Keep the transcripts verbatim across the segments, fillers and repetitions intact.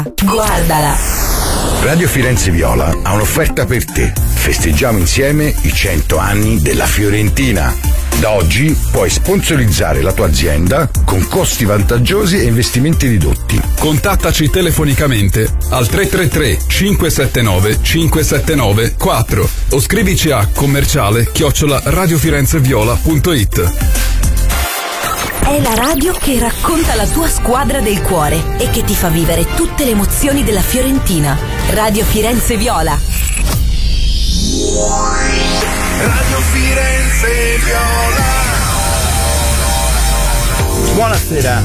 Guardala. Radio Firenze Viola ha un'offerta per te. Festeggiamo insieme i cento anni della Fiorentina. Da oggi puoi sponsorizzare la tua azienda con costi vantaggiosi e investimenti ridotti. Contattaci telefonicamente al tre tre tre cinque sette nove cinque sette nove quattro o scrivici a commerciale chiocciola radiofirenzeviola punto it. È la radio che racconta la tua squadra del cuore e che ti fa vivere tutte le emozioni della Fiorentina. Radio Firenze Viola. Radio Firenze Viola. Buonasera,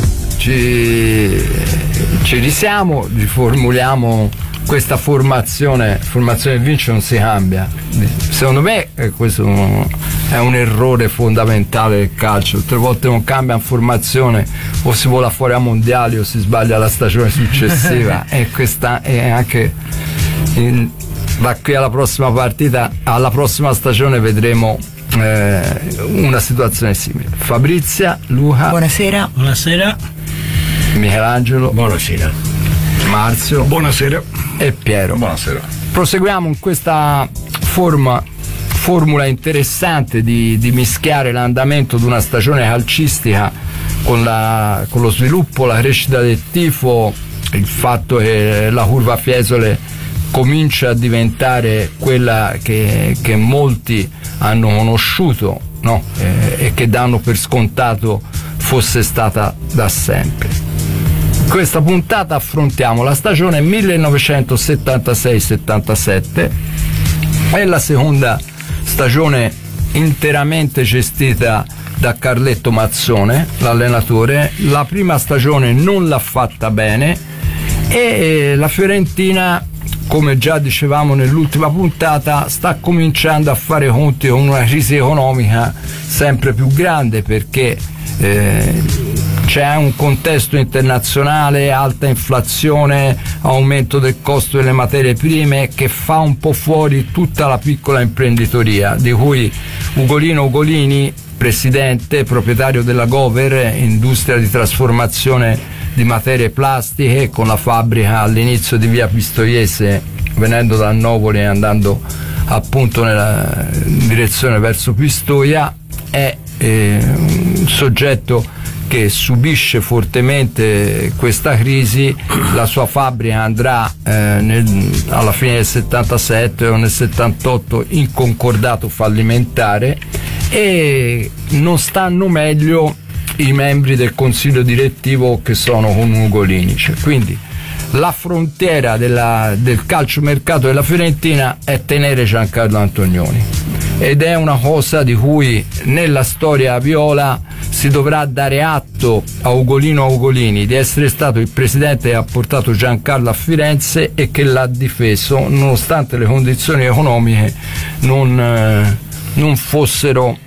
ci, ci risiamo, riformuliamo questa formazione. Formazione vince non si cambia. Secondo me questo è un errore fondamentale del calcio. Tutte le volte non cambia formazione, o si vola fuori a mondiali o si sbaglia la stagione successiva. E questa è anche in, da qui alla prossima partita, alla prossima stagione vedremo eh, una situazione simile. Fabrizia, Luca, buonasera. Buonasera. Michelangelo, buonasera. Marzio, buonasera. E Piero, buonasera. Proseguiamo in questa forma formula interessante di, di mischiare l'andamento di una stagione calcistica con, la, con lo sviluppo, la crescita del tifo, il fatto che la curva Fiesole comincia a diventare quella che, che molti hanno conosciuto, no? eh, e che danno per scontato fosse stata da sempre. In questa puntata affrontiamo la stagione millenovecentosettantasei settantasette, è la seconda stagione interamente gestita da Carletto Mazzone, l'allenatore. La prima stagione non l'ha fatta bene e la Fiorentina, come già dicevamo nell'ultima puntata, sta cominciando a fare conti con una crisi economica sempre più grande, perché eh, c'è un contesto internazionale, alta inflazione, aumento del costo delle materie prime, che fa un po' fuori tutta la piccola imprenditoria, di cui Ugolino Ugolini, presidente, proprietario della Gover, industria di trasformazione di materie plastiche, con la fabbrica all'inizio di via Pistoiese, venendo da Annopoli e andando appunto nella direzione verso Pistoia, è eh, un soggetto che subisce fortemente questa crisi. La sua fabbrica andrà eh, nel, alla fine del settantasette o nel settantotto in concordato fallimentare, e non stanno meglio i membri del consiglio direttivo, che sono con Ugolini. Cioè, quindi la frontiera della, del calciomercato della Fiorentina è tenere Giancarlo Antonioni, ed è una cosa di cui nella storia viola si dovrà dare atto a Ugolino Ugolini di essere stato il presidente che ha portato Giancarlo a Firenze e che l'ha difeso nonostante le condizioni economiche non, eh, non fossero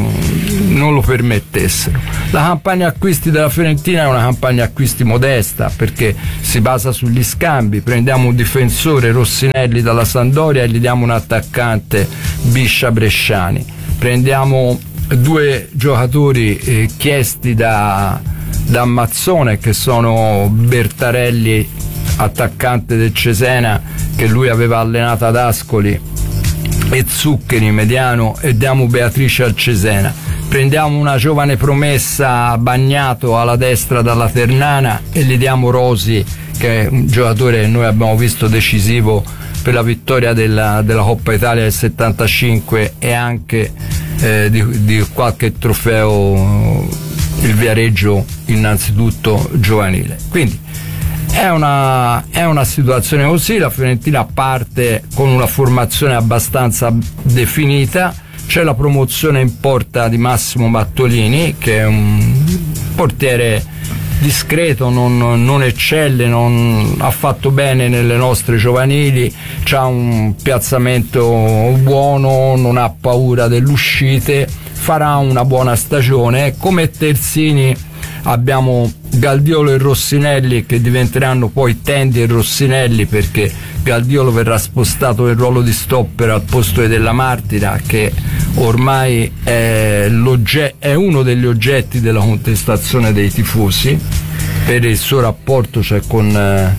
non lo permettessero. La campagna acquisti della Fiorentina è una campagna acquisti modesta, perché si basa sugli scambi. Prendiamo un difensore, Rossinelli, dalla Sampdoria, e gli diamo un attaccante, Biscia Bresciani. Prendiamo due giocatori eh, chiesti da, da Mazzone, che sono Bertarelli, attaccante del Cesena, che lui aveva allenato ad Ascoli, e Zuccheri, mediano, e diamo Beatrice al Cesena. Prendiamo una giovane promessa, Bagnato, alla destra dalla Ternana, e gli diamo Rosi, che è un giocatore che noi abbiamo visto decisivo per la vittoria della, della Coppa Italia del settantacinque e anche eh, di, di qualche trofeo, il Viareggio innanzitutto giovanile. Quindi È una, è una situazione così. La Fiorentina parte con una formazione abbastanza definita. C'è la promozione in porta di Massimo Mattolini, che è un portiere discreto, non, non eccelle, non ha fatto bene nelle nostre giovanili, c'ha un piazzamento buono, non ha paura delle uscite, farà una buona stagione. Come terzini abbiamo Galdiolo e Rossinelli, che diventeranno poi Tendi e Rossinelli, perché Galdiolo verrà spostato nel ruolo di stopper al posto di Della Martina, che ormai è, è uno degli oggetti della contestazione dei tifosi per il suo rapporto, cioè con,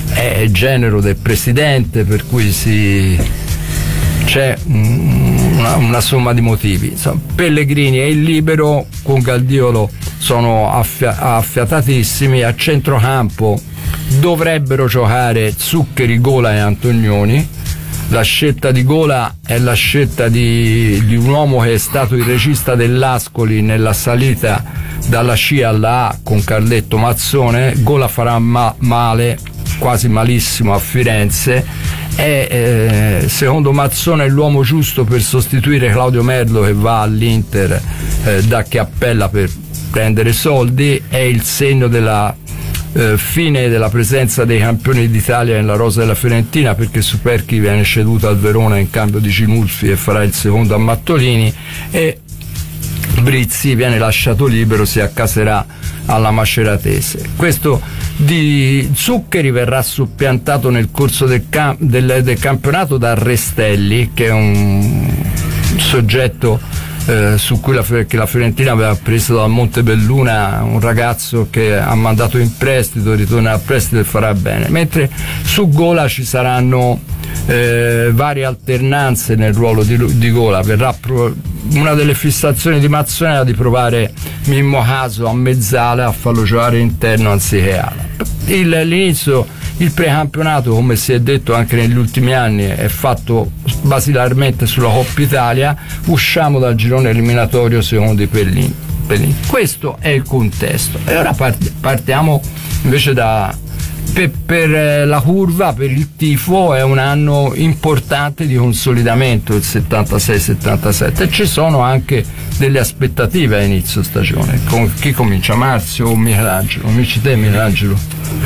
è genero del presidente, per cui si c'è una, una somma di motivi. Insomma, Pellegrini e il libero con Galdiolo sono affia- affiatatissimi. A centrocampo dovrebbero giocare Zuccheri, Gola e Antonioni. La scelta di Gola è la scelta di, di un uomo che è stato il regista dell'Ascoli nella salita dalla C alla A con Carletto Mazzone. Gola farà ma- male, quasi malissimo a Firenze. È eh, secondo Mazzone l'uomo giusto per sostituire Claudio Merlo, che va all'Inter eh, da Chiappella per prendere soldi. È il segno della eh, fine della presenza dei campioni d'Italia nella rosa della Fiorentina, perché Superchi viene ceduto al Verona in cambio di Cinulfi e farà il secondo a Mattolini, e Brizzi viene lasciato libero, si accaserà alla Maceratese. Questo di Zuccheri verrà soppiantato nel corso del, cam- del, del campionato da Restelli, che è un soggetto eh, su cui la, che la Fiorentina aveva preso da Montebelluna, un ragazzo che ha mandato in prestito, ritorna a prestito e farà bene. Mentre su Gola ci saranno eh, varie alternanze nel ruolo di, di Gola. Verrà pro- una delle fissazioni di Mazzone era di provare Mimmo Caso a mezzala, a farlo giocare interno anziché ala. Il, l'inizio, il precampionato, come si è detto anche negli ultimi anni, è fatto basilarmente sulla Coppa Italia. Usciamo dal girone eliminatorio secondo i Pellini. Pellini. Questo è il contesto. E ora part- partiamo invece da Per, per la curva, per il tifo è un anno importante di consolidamento, il settantasei settantasette, e ci sono anche delle aspettative a inizio stagione. Con chi comincia? Marzio o Michelangelo? Amici te, Michelangelo?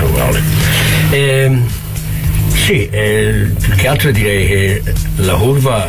Eh, sì, eh, più che altro direi che la curva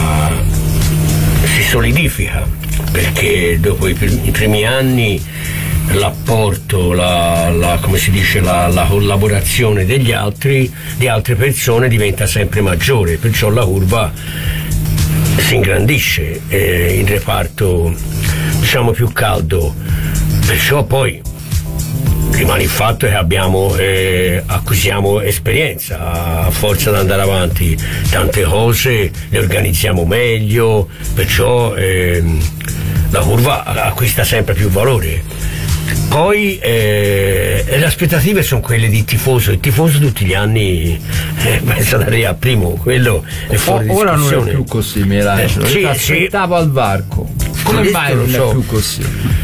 uh, si solidifica, perché dopo i, pr- i primi anni l'apporto, la, la, come si dice, la, la collaborazione degli altri, di altre persone diventa sempre maggiore, perciò la curva si ingrandisce, eh, il reparto diciamo più caldo, perciò poi rimane il fatto che abbiamo eh, acquisiamo esperienza a forza di andare avanti, tante cose le organizziamo meglio, perciò eh, la curva acquista sempre più valore. Poi eh, le aspettative sono quelle di tifoso. Il tifoso tutti gli anni eh, pensa ad arrivare a primo, quello è fuori o, ora discussione. non è più così, Michelangelo. Eh, sì, Ti aspettavo sì. al varco. Come mai non so. è più così?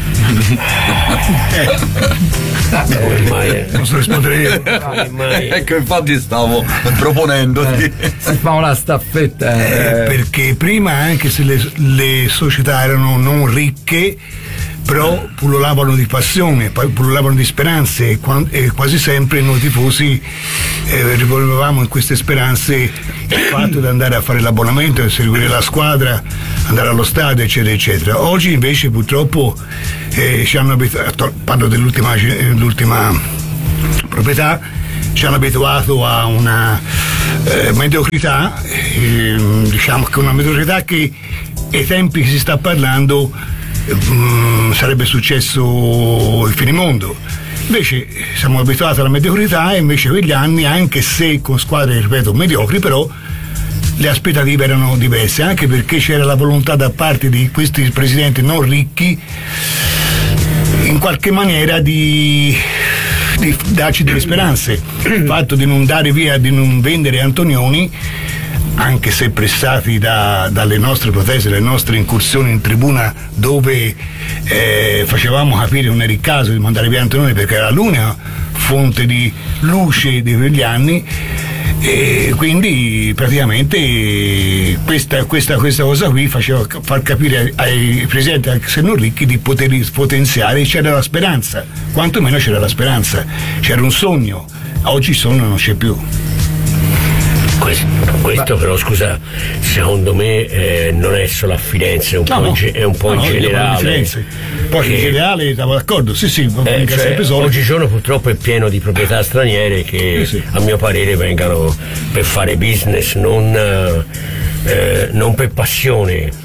eh, ormai, non so rispondere io. Ormai. Ecco, infatti stavo proponendo eh, si fa una staffetta eh. Eh, perché prima, anche se le, le società erano non ricche, però pullulavano di passione, pullulavano di speranze, e, e quasi sempre noi tifosi eh, rivolvevamo in queste speranze il fatto di andare a fare l'abbonamento, di seguire la squadra, andare allo stadio, eccetera eccetera. Oggi invece purtroppo eh, ci hanno abituato, parlo dell'ultima, dell'ultima proprietà, ci hanno abituato a una eh, mediocrità, eh, diciamo che una mediocrità che ai tempi che si sta parlando Mm, sarebbe successo il finimondo. Invece siamo abituati alla mediocrità, e invece quegli anni, anche se con squadre, ripeto, mediocri, però le aspettative erano diverse, anche perché c'era la volontà da parte di questi presidenti non ricchi in qualche maniera di, di darci delle speranze. Il fatto di non dare via, di non vendere Antonioni, anche se pressati da, dalle nostre proteste, dalle nostre incursioni in tribuna, dove eh, facevamo capire non era il caso di mandare via Antonioni perché era l'unica fonte di luce di quegli anni, e quindi praticamente questa, questa, questa cosa qui faceva far capire ai, ai presidenti, anche se non ricchi, di poter potenziare. C'era la speranza, quantomeno c'era la speranza, c'era un sogno. Oggi il sogno non c'è più. Questo, questo però, scusa, secondo me eh, non è solo a Firenze, è un no, po', no. in, ge- è un po' no, in no, generale. Poi in generale stavo d'accordo, sì, sì, eh, cioè, sempre solo. oggigiorno purtroppo è pieno di proprietà straniere che sì, sì. a mio parere vengano per fare business, non, eh, non per passione.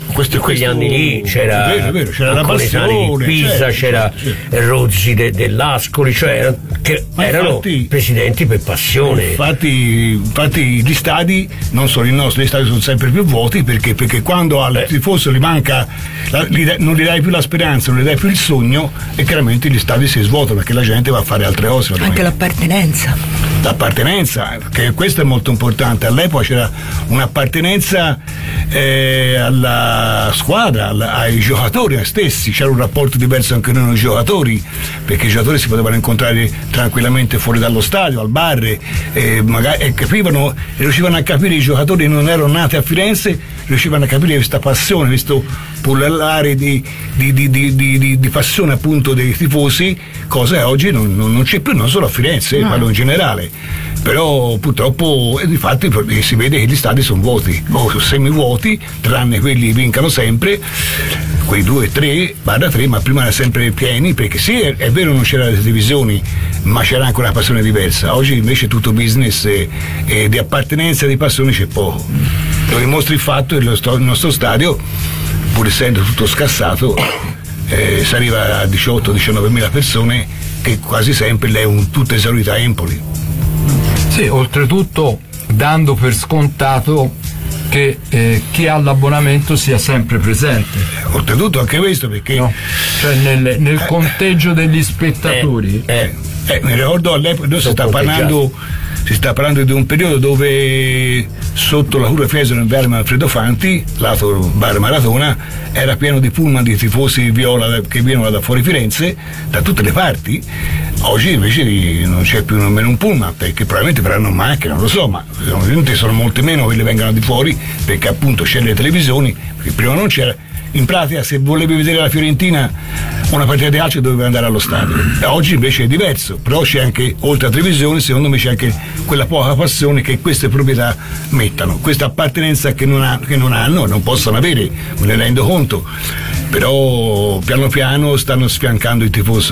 questo, in quegli questo, anni lì c'era, è vero, è vero, c'era la passione, di Pisa, certo, c'era certo. Rozzi de, dell'Ascoli, cioè erano, che Ma erano infatti, presidenti per passione. Infatti, infatti gli stadi, non solo i nostri, gli stadi sono sempre più vuoti perché, perché quando al tifoso gli manca, la, gli dai, non gli dai più la speranza, non gli dai più il sogno, e chiaramente gli stadi si svuotano perché la gente va a fare altre cose. Anche l'appartenenza. L'appartenenza, che questo è molto importante. All'epoca c'era un'appartenenza eh, alla squadra, alla, ai giocatori stessi, c'era un rapporto diverso anche noi giocatori, perché i giocatori si potevano incontrare tranquillamente fuori dallo stadio, al bar, e, magari, e capivano, e riuscivano a capire, i giocatori non erano nati a Firenze, riuscivano a capire questa passione, questo pullare di, di, di, di, di, di passione appunto dei tifosi, cosa che oggi non, non, non c'è più, non solo a Firenze, no. parlo in generale. Però purtroppo, infatti, si vede che gli stadi sono vuoti o semivuoti, tranne quelli che vincano sempre, quei due, tre, barra tre, ma prima erano sempre pieni, perché sì, è, è vero, non c'era le televisioni, ma c'era anche una passione diversa. Oggi invece è tutto business e, e di appartenenza e di passione c'è poco. Lo dimostra il fatto che il nostro stadio, pur essendo tutto scassato, eh, si arriva a diciotto diciannove mila persone, che quasi sempre è un tutto esaurita a Empoli. Sì, oltretutto dando per scontato che eh, chi ha l'abbonamento sia sempre presente. Oltretutto anche questo, perché no? Cioè nel, nel eh, conteggio degli spettatori. Eh, eh, eh, mi ricordo all'epoca, noi si sta parlando si sta parlando di un periodo dove sotto la curva Fiesole nel bar Alfredo Fanti, lato bar Maratona, era pieno di pullman di tifosi viola che vengono da fuori Firenze, da tutte le parti. Oggi invece non c'è più nemmeno un pullman, perché probabilmente verranno macchine, non lo so, ma ovviamente sono molte meno quelli che vengono di fuori, perché appunto c'è le televisioni, perché prima non c'era. In pratica, se volevi vedere la Fiorentina una partita di calcio dovevi andare allo stadio. Oggi invece è diverso, però c'è anche, oltre alla televisione, secondo me c'è anche quella poca passione che queste proprietà mettano, questa appartenenza che non, ha, che non hanno, non possono avere, me ne rendo conto, però piano piano stanno sfiancando il tifoso.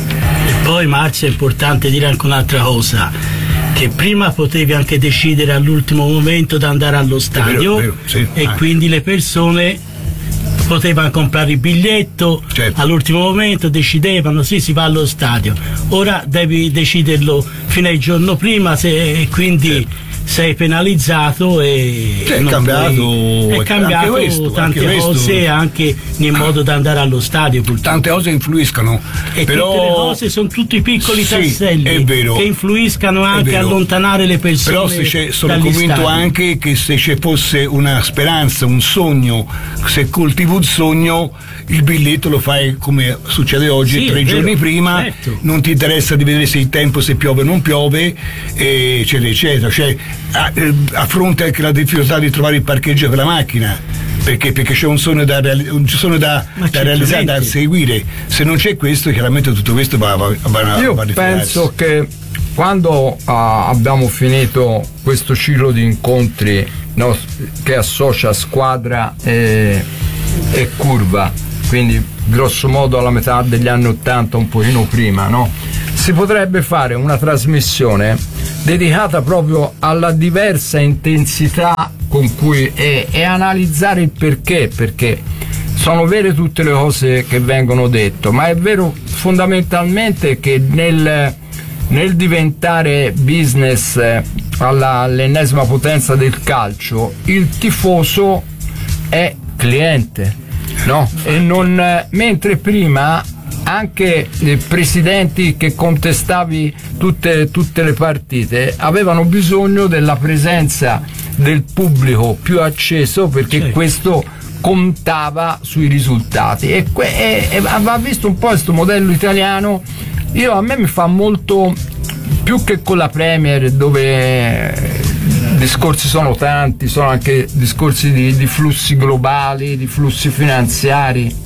E poi, Marzio, è importante dire anche un'altra cosa, che prima potevi anche decidere all'ultimo momento di andare allo stadio, vero, vero, sì, e anche. quindi le persone potevano comprare il biglietto, certo. All'ultimo momento decidevano, sì, si va allo stadio. Ora devi deciderlo fino al giorno prima, se, e quindi certo. Sei penalizzato e cioè, è cambiato, puoi, è cambiato anche questo, tante anche cose questo. Anche nel modo di andare allo stadio, purtroppo. Tante cose influiscono, e però tutte le cose sono tutti piccoli sì, tasselli è vero, che influiscano anche a allontanare le persone. Però se c'è, sono dagli convinto stadi. anche che se ci fosse una speranza, un sogno, se coltivi un sogno, il biglietto lo fai come succede oggi, sì, tre giorni vero, prima, certo. Non ti interessa di vedere se il tempo, se piove o non piove, eccetera eccetera. Cioè, a, a fronte anche la difficoltà di trovare il parcheggio per la macchina, perché, perché c'è un sogno da, un sogno da, da realizzare, da seguire. Se non c'è questo, chiaramente tutto questo va, va, va, io va a penso che quando uh, abbiamo finito questo ciclo di incontri, no, che associa squadra e, e curva, quindi grosso modo alla metà degli anni ottanta, un pochino prima, no? Si potrebbe fare una trasmissione dedicata proprio alla diversa intensità con cui e, e analizzare il perché, perché sono vere tutte le cose che vengono dette, ma è vero fondamentalmente che nel, nel diventare business alla, all'ennesima potenza del calcio, il tifoso è cliente, no? E non, mentre prima anche i presidenti che contestavi tutte, tutte le partite avevano bisogno della presenza del pubblico più acceso, perché certo. Questo contava sui risultati, e, e, e va visto un po' questo modello italiano. Io, a me mi fa molto, più che con la Premier, dove discorsi sono tanti, sono anche discorsi di, di flussi globali, di flussi finanziari.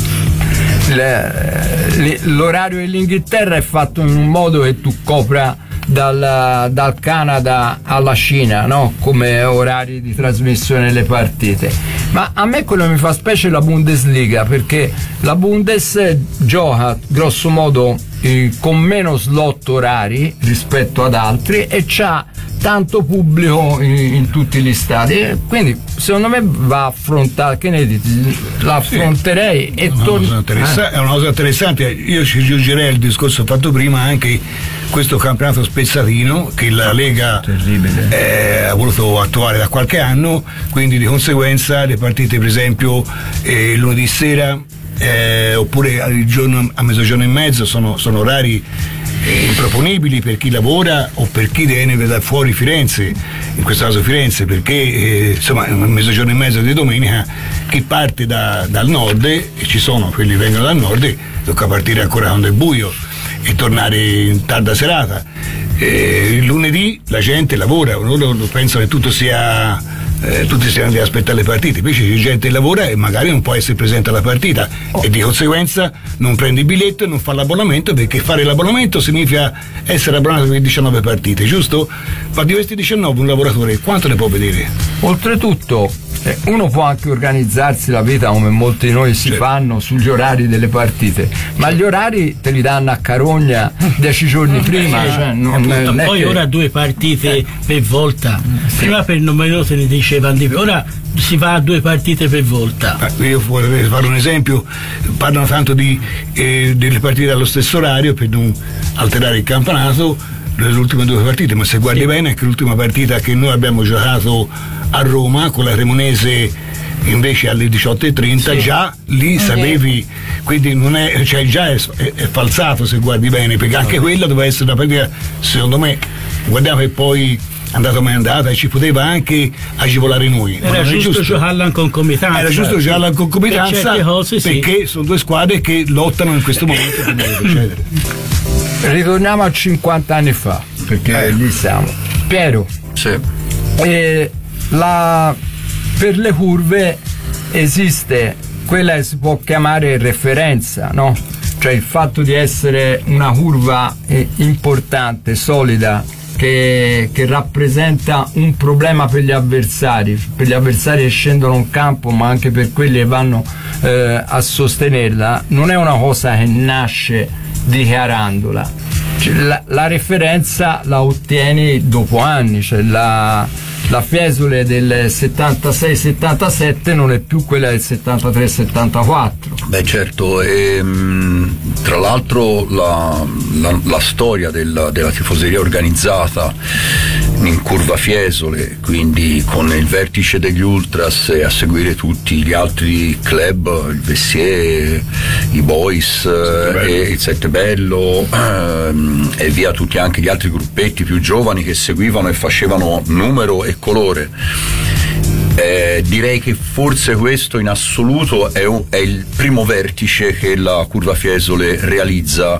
Le, l'orario dell'Inghilterra è fatto in un modo che tu copra dal, dal Canada alla Cina, no? Come orari di trasmissione delle partite. Ma a me quello mi fa specie la Bundesliga, perché la Bundes gioca grosso modo eh, con meno slot orari rispetto ad altri, e c'ha tanto pubblico in, in tutti gli stati, e quindi secondo me va affrontato, che ne dite? La affronterei e torno. È una cosa interessante, io ci aggiungerei al discorso fatto prima anche questo campionato spezzatino che la Lega eh, ha voluto attuare da qualche anno, quindi di conseguenza le partite per esempio eh, lunedì sera eh, oppure il giorno, a mezzogiorno e mezzo sono, sono orari eh, improponibili per chi lavora o per chi viene da fuori Firenze, in questo caso Firenze, perché eh, insomma a mezzogiorno e mezzo di domenica chi parte da, dal nord, e ci sono quelli che vengono dal nord, tocca partire ancora quando è buio e tornare in tarda serata. Eh, il lunedì la gente lavora, loro pensano che tutto sia eh, tutti stiano lì a aspettare le partite, invece c'è gente che lavora e magari non può essere presente alla partita oh. e di conseguenza non prende il biglietto e non fa l'abbonamento, perché fare l'abbonamento significa essere abbonato per diciannove partite, giusto? Ma di questi diciannove un lavoratore quanto ne può vedere? Oltretutto eh, uno può anche organizzarsi la vita come molti di noi si certo. fanno sugli orari delle partite, ma certo. gli orari te li danno a carogna dieci giorni prima, eh, cioè, non, eh, non poi che... ora due partite eh. per volta, sì. prima per il numero se ne dicevano di più, ora si va a due partite per volta. Ah, io vorrei fare un esempio, parlano tanto di, eh, delle partite allo stesso orario per non alterare il campionato, le ultime due partite, ma se guardi sì. bene anche l'ultima partita che noi abbiamo giocato a Roma con la Cremonese invece alle diciotto e trenta, sì. già lì sapevi, quindi non è, cioè già è, è, è falsato se guardi bene, perché anche quella doveva essere una partita, secondo me, guardiamo che poi andata come è andata e ci poteva anche agevolare noi. Era giusto, giusto giocarla in concomitanza. Era giusto giocarla in concomitanza per cose, perché sì. sono due squadre che lottano in questo momento per procedere. Ritorniamo a cinquanta anni fa, perché eh. lì siamo. Piero, sì. eh, la, per le curve esiste quella che si può chiamare referenza, no? Cioè il fatto di essere una curva eh, importante, solida, Che, che rappresenta un problema per gli avversari, per gli avversari che scendono in campo, ma anche per quelli che vanno eh, a sostenerla, non è una cosa che nasce dichiarandola. Cioè, la, la referenza la ottieni dopo anni, cioè la, la Fiesole del settantasei settantasette non è più quella del settantatré settantaquattro. Beh certo, e, tra l'altro la, la, la storia del, della tifoseria organizzata in curva Fiesole, quindi con il vertice degli Ultras e a seguire tutti gli altri club, il Vessier, i Boys e il Settebello ehm, e via tutti anche gli altri gruppetti più giovani che seguivano e facevano numero e colore. Eh, direi che forse questo in assoluto è, un, è il primo vertice che la curva Fiesole realizza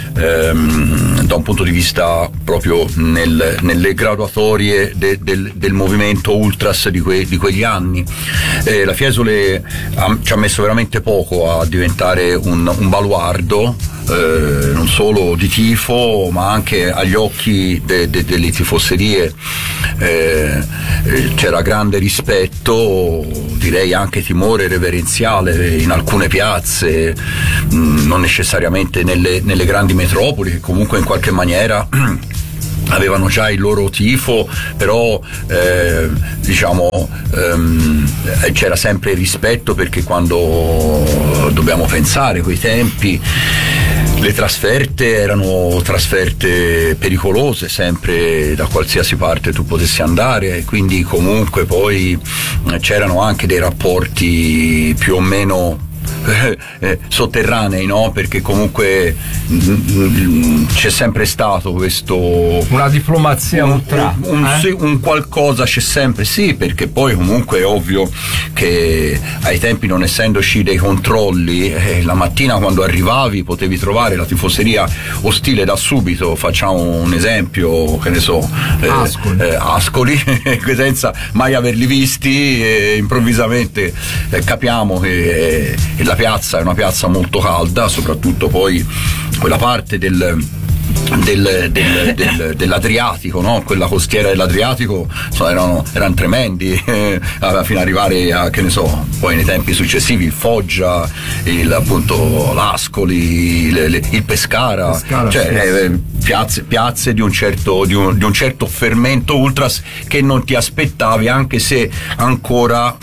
ehm, da un punto di vista proprio nel, nelle graduatorie de, del, del movimento Ultras di, que, di quegli anni. Eh, la Fiesole ha, ci ha messo veramente poco a diventare un, un baluardo, eh, non solo di tifo ma anche agli occhi de, de, delle tifoserie. Eh, c'era grande rispetto, direi anche timore reverenziale in alcune piazze, mh, non necessariamente nelle, nelle grandi metropoli che comunque in qualche maniera avevano già il loro tifo, però eh, diciamo ehm, c'era sempre il rispetto, perché quando dobbiamo pensare a quei tempi le trasferte erano trasferte pericolose, sempre da qualsiasi parte tu potessi andare, quindi comunque poi c'erano anche dei rapporti più o meno Eh, eh, sotterranei, no? Perché comunque mh, c'è sempre stato questo, una diplomazia un, ultra un, un, eh? un qualcosa c'è sempre, sì, perché poi comunque è ovvio che ai tempi, non essendoci dei controlli, eh, la mattina quando arrivavi potevi trovare la tifoseria ostile da subito. Facciamo un esempio, che ne so, eh, Ascoli, eh, Ascoli senza mai averli visti, e improvvisamente eh, capiamo che eh, la piazza è una piazza molto calda, soprattutto poi quella parte del Del, del, del, dell'Adriatico, no? Quella costiera dell'Adriatico, insomma, erano, erano tremendi eh, fino ad arrivare a, che ne so, poi nei tempi successivi il Foggia, il, appunto l'Ascoli, il, il, il Pescara, Pescara cioè sì. eh, piazze, piazze di un certo di un, di un certo fermento ultras che non ti aspettavi, anche se ancora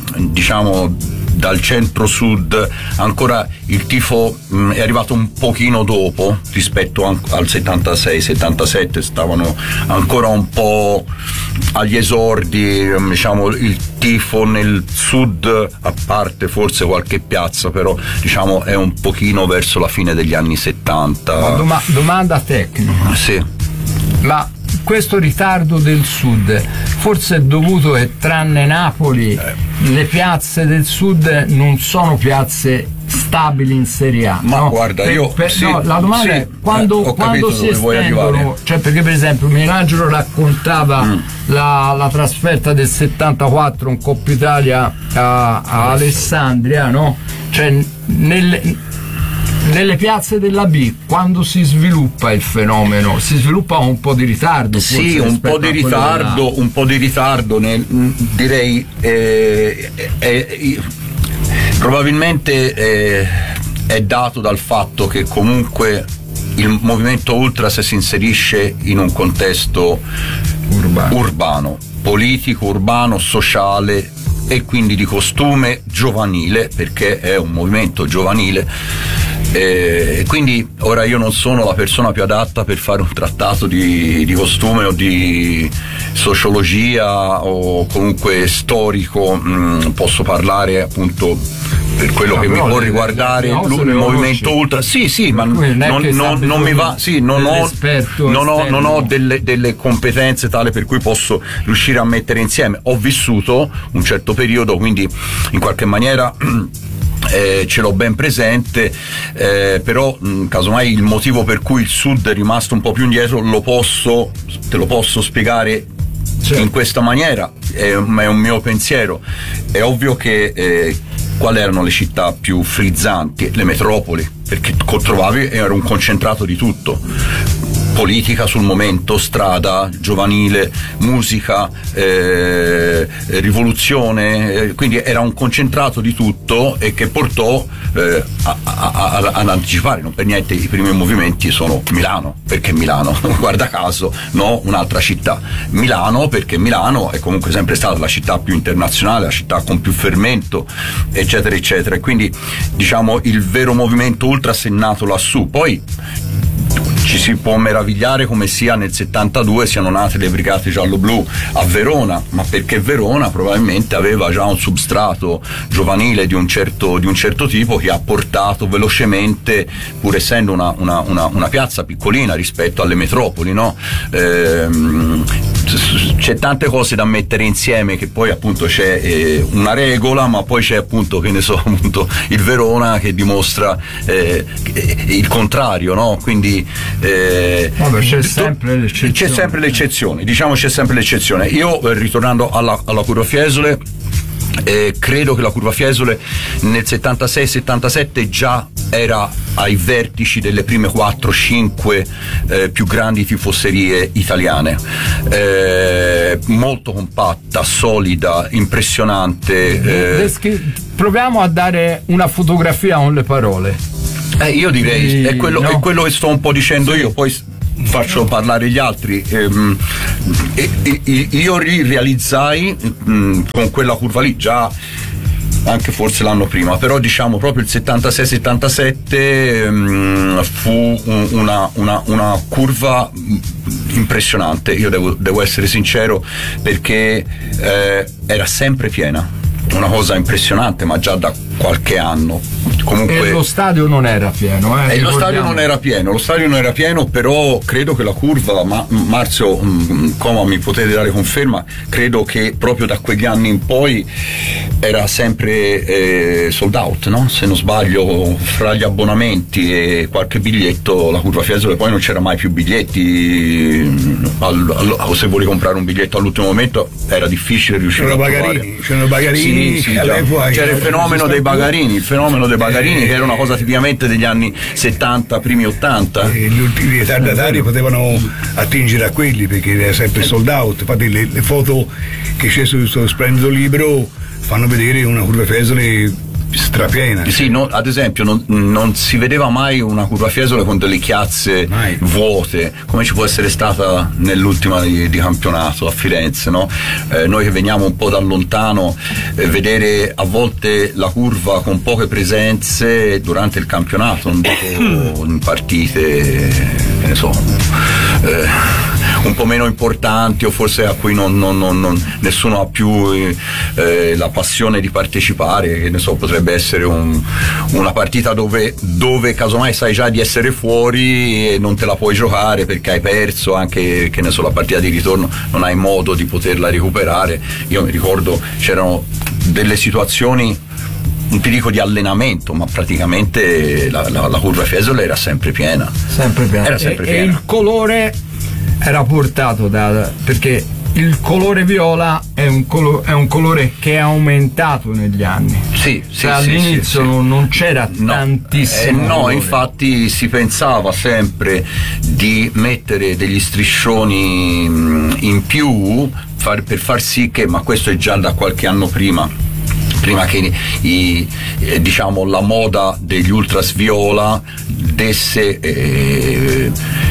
diciamo dal centro-sud ancora il tifo mh, è arrivato un pochino dopo rispetto an- al settantasei settantasette, stavano ancora un po' agli esordi, diciamo il tifo nel sud, a parte forse qualche piazza, però diciamo è un pochino verso la fine degli anni settanta. Ma doma- domanda tecnica. Sì. Ma questo ritardo del sud forse è dovuto che tranne Napoli eh. le piazze del sud non sono piazze stabili in Serie A. Ma no? guarda, per, io per, sì, no, la domanda sì, è quando, eh, quando si estendono, cioè perché per esempio Michelangelo raccontava mm. la, la trasferta del settantaquattro in Coppa Italia a, a Alessandria, no? Cioè nelle nelle piazze della B quando si sviluppa il fenomeno si sviluppa un po' di ritardo, sì, un po' di ritardo della... un po' di ritardo nel, direi eh, eh, eh, probabilmente eh, è dato dal fatto che comunque il movimento ultras si inserisce in un contesto urbano, urbano politico, urbano, sociale e quindi di costume giovanile, perché è un movimento giovanile. E quindi ora io non sono la persona più adatta per fare un trattato di, di costume o di sociologia o comunque storico, mm, posso parlare appunto per quello no, che mi può le, riguardare il movimento ultra. Sì, sì, ma non, non, non mi va, sì, non ho, non ho, non ho delle, delle competenze tale per cui posso riuscire a mettere insieme. Ho vissuto un certo periodo, quindi in qualche maniera Eh, ce l'ho ben presente, eh, però mh, casomai il motivo per cui il sud è rimasto un po' più indietro lo posso, te lo posso spiegare certo. in questa maniera, è, è un mio pensiero. È ovvio che eh, quali erano le città più frizzanti? Le metropoli, perché trovavi era un concentrato di tutto. Politica sul momento, strada, giovanile, musica, eh, rivoluzione, eh, quindi era un concentrato di tutto e che portò eh, a, a, a, ad anticipare. Non per niente i primi movimenti sono Milano, perché Milano, guarda caso, no, un'altra città. Milano perché Milano è comunque sempre stata la città più internazionale, la città con più fermento, eccetera, eccetera. E quindi diciamo il vero movimento ultras è nato lassù. Poi ci si può meravigliare come sia nel settantadue siano nate le brigate giallo-blu a Verona, ma perché Verona probabilmente aveva già un substrato giovanile di un certo, di un certo tipo che ha portato velocemente, pur essendo una, una, una, una piazza piccolina rispetto alle metropoli, no? Ehm, c'è tante cose da mettere insieme, che poi appunto c'è eh, una regola, ma poi c'è appunto, che ne so, appunto il Verona che dimostra eh, il contrario, no? Quindi eh, Vabbè, c'è sempre l'eccezione. C'è sempre l'eccezione, diciamo c'è sempre l'eccezione. Io eh, ritornando alla, alla Curva Fiesole, eh, credo che la Curva Fiesole nel settantasei settantasette già era ai vertici delle prime quattro cinque eh, più grandi tifoserie italiane, eh, molto compatta, solida, impressionante. Eh. Descri- proviamo a dare una fotografia con le parole. Eh, io direi, è quello, no. è quello che sto un po' dicendo sì. Io, poi faccio parlare gli altri. Ehm, e, e, io realizzai mh, con quella curva lì già anche forse l'anno prima, però diciamo proprio il settantasei settantasette mh, fu un, una, una, una curva impressionante. Io devo, devo essere sincero, perché eh, era sempre piena, una cosa impressionante, ma già da qualche anno. Comunque, e lo stadio non era pieno, eh, e lo stadio non era pieno, lo stadio non era pieno, però credo che la curva, ma Marzio, come mi potete dare conferma, credo che proprio da quegli anni in poi era sempre eh, sold out, no? Se non sbaglio, fra gli abbonamenti e qualche biglietto, la Curva Fiesole poi non c'era mai più biglietti, al, al, se volevi comprare un biglietto all'ultimo momento era difficile riuscire c'erano a Bagarini, trovare. c'erano Bagarini, sì, sì, all'epoca c'era il fenomeno dei, bagarini, il fenomeno dei bagarini, eh, che era una cosa tipicamente degli anni settanta, primi ottanta. Eh, gli ultimi ritardatari potevano attingere a quelli perché era sempre sold out. Infatti le, le foto che c'è su questo splendido libro fanno vedere una curva Fiesole strapiena. Sì, no, ad esempio non, non si vedeva mai una curva Fiesole con delle chiazze mai vuote, come ci può essere stata nell'ultima di, di campionato a Firenze, no? Eh, noi che veniamo un po' da lontano, eh, vedere a volte la curva con poche presenze durante il campionato, non dico in partite, che ne so, eh, un po' meno importanti o forse a cui non, non, non, non, nessuno ha più eh, la passione di partecipare, che ne so, potrebbe essere un, una partita dove, dove casomai sai già di essere fuori e non te la puoi giocare perché hai perso, anche, che ne so, la partita di ritorno non hai modo di poterla recuperare. Io mi ricordo c'erano delle situazioni, non ti dico di allenamento, ma praticamente la, la, la curva Fiesole era sempre piena, sempre piena. Era sempre e, piena. E il colore era portato da, perché il colore viola è un, colo, è un colore che è aumentato negli anni. Sì, sì, cioè, sì, all'inizio sì, sì. Non, non c'era no, tantissimo. Eh, no, colore. infatti si pensava sempre di mettere degli striscioni in più far, per far sì che, ma questo è già da qualche anno prima, prima che i, eh, diciamo la moda degli ultras viola desse eh,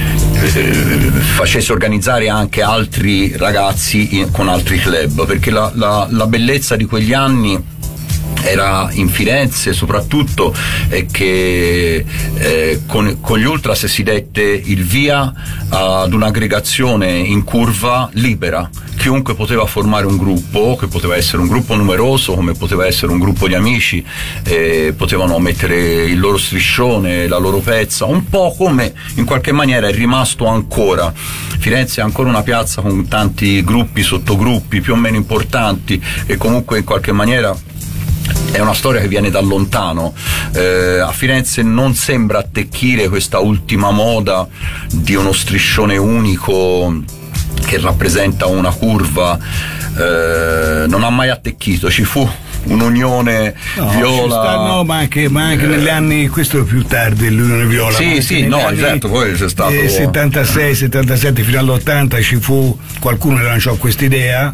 facesse organizzare anche altri ragazzi in, con altri club, perché la, la, la bellezza di quegli anni era in Firenze soprattutto è che eh, con, con gli ultras si dette il via ad un'aggregazione in curva libera. Chiunque poteva formare un gruppo, che poteva essere un gruppo numeroso come poteva essere un gruppo di amici, eh, potevano mettere il loro striscione, la loro pezza, un po' come in qualche maniera è rimasto ancora. Firenze è ancora una piazza con tanti gruppi, sottogruppi più o meno importanti, e comunque in qualche maniera è una storia che viene da lontano. Eh, a Firenze non sembra attecchire questa ultima moda di uno striscione unico che rappresenta una curva, eh, non ha mai attecchito. Ci fu un'unione no, viola, sta, no, ma anche, ma anche eh, negli anni, questo è più tardi, l'unione viola. Sì, sì, no, esatto, poi c'è stato eh, settantasei settantasette fino all'ottanta ci fu qualcuno che lanciò quest'idea,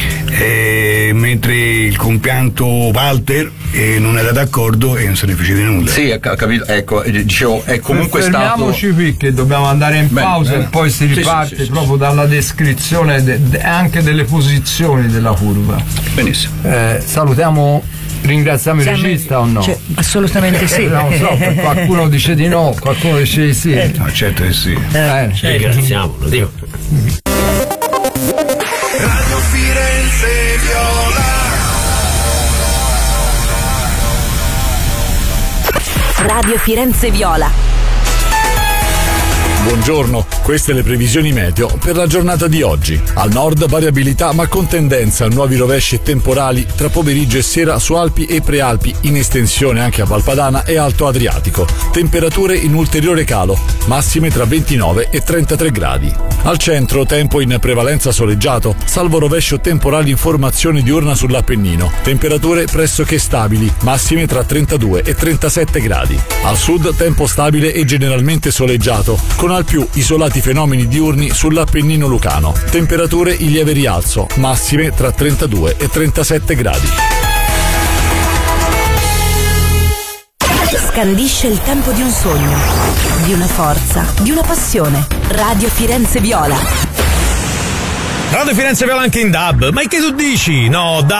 eh, mentre il compianto Walter eh, non era d'accordo e non se ne fece di nulla. Sì, ho capito, ecco, dicevo, è comunque stato. Fermiamoci qui che dobbiamo andare in pausa. Bene, e poi si riparte sì, sì, sì, proprio sì, dalla descrizione de, de, anche delle posizioni della curva. Benissimo. Eh, salutiamo, ringraziamo il regista o no? Cioè, assolutamente sì. Non so, qualcuno dice di no, qualcuno dice di sì. Eh. No, certo che sì. Eh, eh, ringraziamolo, Dio. Radio Firenze Viola. Radio Firenze Viola. Buongiorno, queste le previsioni meteo per la giornata di oggi. Al nord variabilità ma con tendenza a nuovi rovesci e temporali tra pomeriggio e sera su Alpi e Prealpi, in estensione anche a Valpadana e Alto Adriatico. Temperature in ulteriore calo, massime tra ventinove e trentatré gradi. Al centro tempo in prevalenza soleggiato, salvo rovesci o temporali in formazione diurna sull'Appennino. Temperature pressoché stabili, massime tra trentadue e trentasette gradi. Al sud tempo stabile e generalmente soleggiato, con al più isolati fenomeni diurni sull'Appennino lucano. Temperature in lieve rialzo, massime tra trentadue e trentasette gradi. Scandisce il tempo di un sogno, di una forza, di una passione. Radio Firenze Viola. Radio Firenze Viola anche in D A B. Ma che tu dici? No, D A B.